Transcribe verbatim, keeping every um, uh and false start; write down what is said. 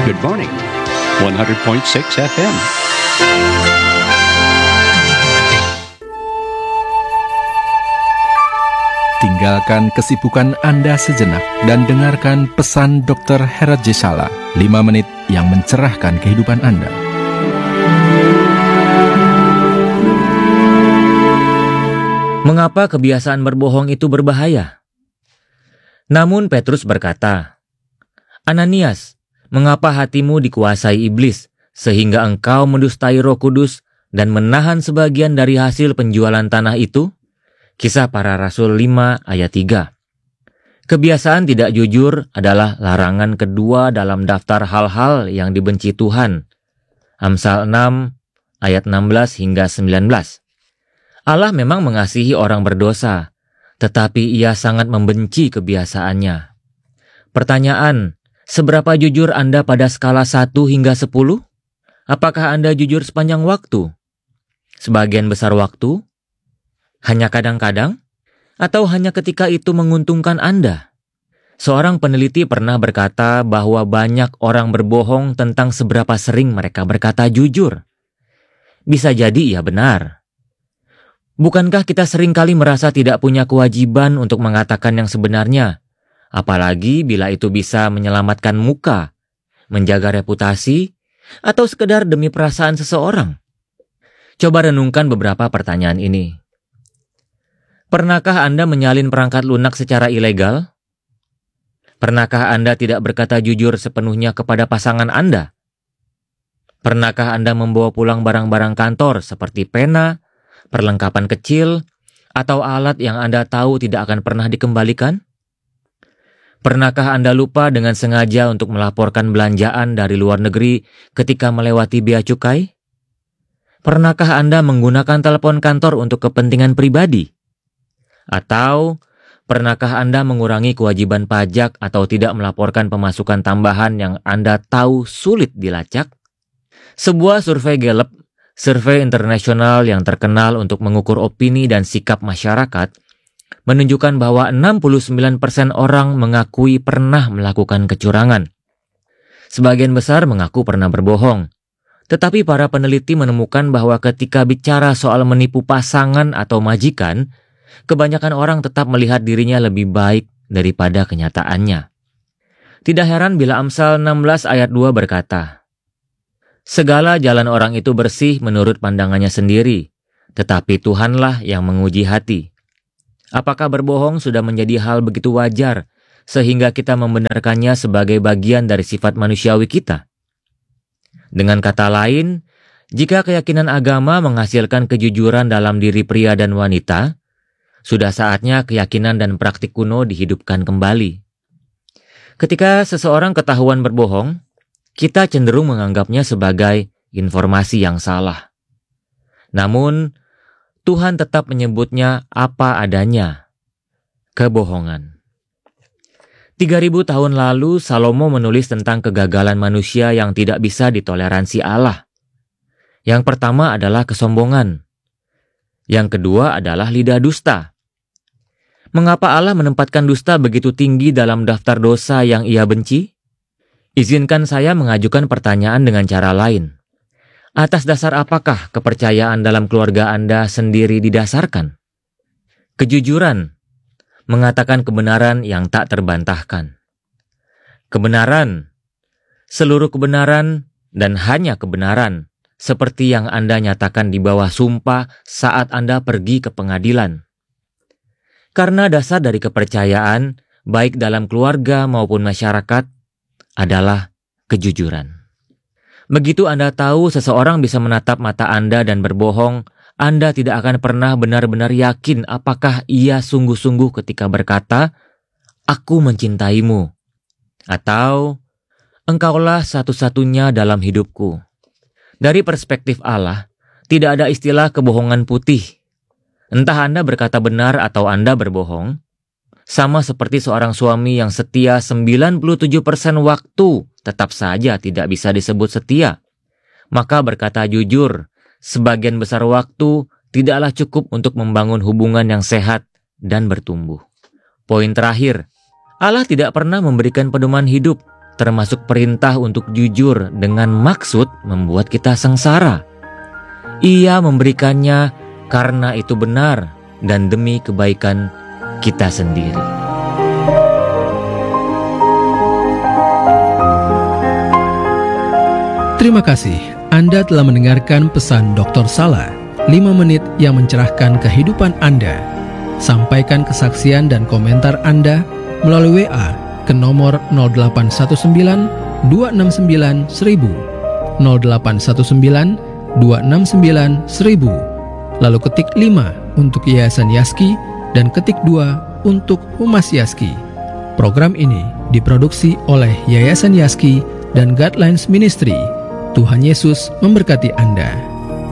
Good morning, one hundred point six F M. Tinggalkan kesibukan Anda sejenak dan dengarkan pesan dokter Herat Jesala, lima menit yang mencerahkan kehidupan Anda. Mengapa kebiasaan berbohong itu berbahaya? Namun Petrus berkata, Ananias, mengapa hatimu dikuasai iblis, sehingga engkau mendustai Roh Kudus dan menahan sebagian dari hasil penjualan tanah itu? Kisah Para Rasul lima ayat tiga. Kebiasaan tidak jujur adalah larangan kedua dalam daftar hal-hal yang dibenci Tuhan. Amsal enam ayat enam belas hingga sembilan belas. Allah memang mengasihi orang berdosa, tetapi Ia sangat membenci kebiasaannya. Pertanyaan, seberapa jujur Anda pada skala satu hingga sepuluh? Apakah Anda jujur sepanjang waktu? Sebagian besar waktu? Hanya kadang-kadang? Atau hanya ketika itu menguntungkan Anda? Seorang peneliti pernah berkata bahwa banyak orang berbohong tentang seberapa sering mereka berkata jujur. Bisa jadi ia benar. Bukankah kita seringkali merasa tidak punya kewajiban untuk mengatakan yang sebenarnya? Apalagi bila itu bisa menyelamatkan muka, menjaga reputasi, atau sekedar demi perasaan seseorang? Coba renungkan beberapa pertanyaan ini. Pernahkah Anda menyalin perangkat lunak secara ilegal? Pernahkah Anda tidak berkata jujur sepenuhnya kepada pasangan Anda? Pernahkah Anda membawa pulang barang-barang kantor seperti pena, perlengkapan kecil, atau alat yang Anda tahu tidak akan pernah dikembalikan? Pernahkah Anda lupa dengan sengaja untuk melaporkan belanjaan dari luar negeri ketika melewati bea cukai? Pernahkah Anda menggunakan telepon kantor untuk kepentingan pribadi? Atau pernahkah Anda mengurangi kewajiban pajak atau tidak melaporkan pemasukan tambahan yang Anda tahu sulit dilacak? Sebuah survei Gallup, survei internasional yang terkenal untuk mengukur opini dan sikap masyarakat, menunjukkan bahwa enam puluh sembilan persen orang mengakui pernah melakukan kecurangan. Sebagian besar mengaku pernah berbohong. Tetapi para peneliti menemukan bahwa ketika bicara soal menipu pasangan atau majikan, kebanyakan orang tetap melihat dirinya lebih baik daripada kenyataannya. Tidak heran bila Amsal enam belas ayat dua berkata, segala jalan orang itu bersih menurut pandangannya sendiri, tetapi Tuhanlah yang menguji hati. Apakah berbohong sudah menjadi hal begitu wajar, sehingga kita membenarkannya sebagai bagian dari sifat manusiawi kita? Dengan kata lain, jika keyakinan agama menghasilkan kejujuran dalam diri pria dan wanita, sudah saatnya keyakinan dan praktik kuno dihidupkan kembali. Ketika seseorang ketahuan berbohong, kita cenderung menganggapnya sebagai informasi yang salah. Namun, Tuhan tetap menyebutnya apa adanya, kebohongan. tiga ribu tahun lalu, Salomo menulis tentang kegagalan manusia yang tidak bisa ditoleransi Allah. Yang pertama adalah kesombongan. Yang kedua adalah lidah dusta. Mengapa Allah menempatkan dusta begitu tinggi dalam daftar dosa yang Ia benci? Izinkan saya mengajukan pertanyaan dengan cara lain. Atas dasar apakah kepercayaan dalam keluarga Anda sendiri didasarkan? Kejujuran, mengatakan kebenaran yang tak terbantahkan. Kebenaran, seluruh kebenaran dan hanya kebenaran, seperti yang Anda nyatakan di bawah sumpah saat Anda pergi ke pengadilan. Karena dasar dari kepercayaan, baik dalam keluarga maupun masyarakat, adalah kejujuran. Begitu Anda tahu seseorang bisa menatap mata Anda dan berbohong, Anda tidak akan pernah benar-benar yakin apakah ia sungguh-sungguh ketika berkata, "Aku mencintaimu," atau "Engkaulah satu-satunya dalam hidupku." Dari perspektif Allah, tidak ada istilah kebohongan putih. Entah Anda berkata benar atau Anda berbohong, sama seperti seorang suami yang setia sembilan puluh tujuh persen waktu tetap saja tidak bisa disebut setia. Maka berkata jujur, sebagian besar waktu tidaklah cukup untuk membangun hubungan yang sehat dan bertumbuh. Poin terakhir, Allah tidak pernah memberikan pedoman hidup, termasuk perintah untuk jujur dengan maksud membuat kita sengsara. Ia memberikannya karena itu benar dan demi kebaikan kita sendiri. Terima kasih Anda telah mendengarkan pesan doktor Sala, lima menit yang mencerahkan kehidupan Anda. Sampaikan kesaksian dan komentar Anda melalui W A ke nomor nol delapan satu sembilan dua enam sembilan seribu, nol delapan satu sembilan dua enam sembilan seribu, lalu ketik lima untuk Yayasan Yaski dan ketik dua untuk Humas Yaski. Program ini diproduksi oleh Yayasan Yaski dan Guidelines Ministry. Tuhan Yesus memberkati Anda.